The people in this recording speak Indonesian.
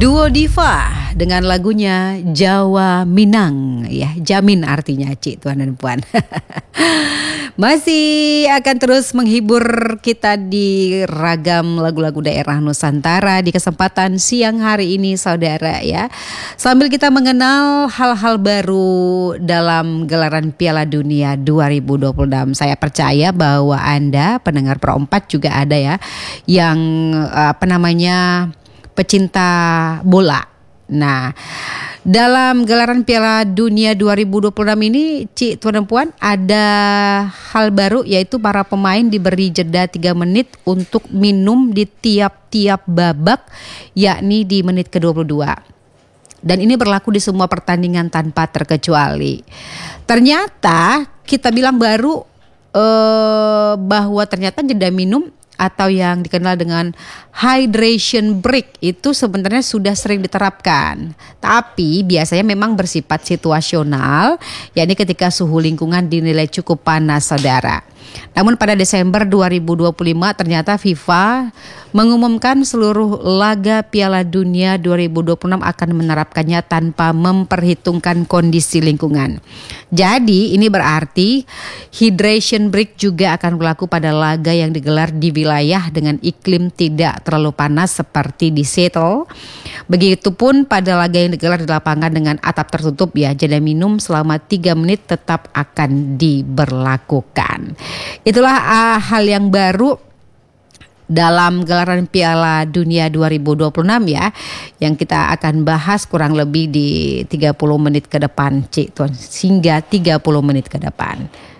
Duo Diva dengan lagunya Jawa Minang, ya, jamin artinya, Cik, Tuan dan Puan. Masih akan terus menghibur kita di ragam lagu-lagu daerah Nusantara di kesempatan siang hari ini, saudara, ya. Sambil kita mengenal hal-hal baru dalam gelaran Piala Dunia 2026. Saya percaya bahwa Anda pendengar Pro 4 juga ada ya yang pecinta bola. Nah, dalam gelaran Piala Dunia 2026 ini, Cik, Tuan dan Puan, ada hal baru, yaitu para pemain diberi jeda 3 menit untuk minum di tiap-tiap babak, yakni di menit ke-22. Dan ini berlaku di semua pertandingan tanpa terkecuali. Ternyata kita bilang baru bahwa ternyata jeda minum atau yang dikenal dengan hydration break itu sebenarnya sudah sering diterapkan. Tapi biasanya memang bersifat situasional, yakni ketika suhu lingkungan dinilai cukup panas, saudara. Namun pada Desember 2025 ternyata FIFA mengumumkan seluruh laga Piala Dunia 2026 akan menerapkannya tanpa memperhitungkan kondisi lingkungan. Jadi ini berarti hydration break juga akan berlaku pada laga yang digelar di wilayah dengan iklim tidak terlalu panas seperti di Seattle. Begitupun pada laga yang digelar di lapangan dengan atap tertutup, ya, jeda minum selama 3 menit tetap akan diberlakukan. Itulah hal yang baru dalam gelaran Piala Dunia 2026, ya, yang kita akan bahas kurang lebih di 30 menit ke depan, Cik Tuan, hingga 30 menit ke depan.